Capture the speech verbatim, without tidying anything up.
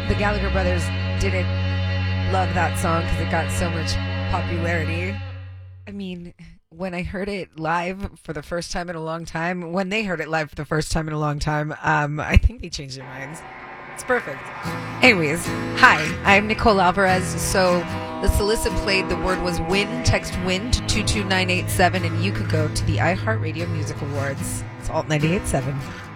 the Gallagher brothers didn't love that song because it got so much popularity. I mean, when I heard it live for the first time in a long time, when they heard it live for the first time in a long time, um, I think they changed their minds. It's perfect. Anyways, hi, I'm Nicole Alvarez. So the solicit played, the word was win. Text win to two two nine eight seven, and you could go to the iHeartRadio Music Awards. It's Alt ninety-eight point seven.